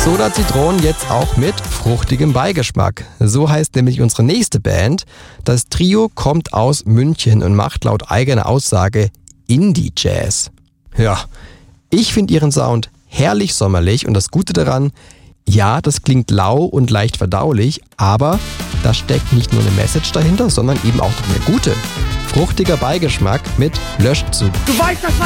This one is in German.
Soda Zitronen jetzt auch mit fruchtigem Beigeschmack. So heißt nämlich unsere nächste Band. Das Trio kommt aus München und macht laut eigener Aussage Indie-Jazz. Ja, ich finde ihren Sound herrlich sommerlich und das Gute daran, ja, das klingt lau und leicht verdaulich, aber da steckt nicht nur eine Message dahinter, sondern eben auch noch eine gute. Fruchtiger Beigeschmack mit Löschzug. Du weißt, das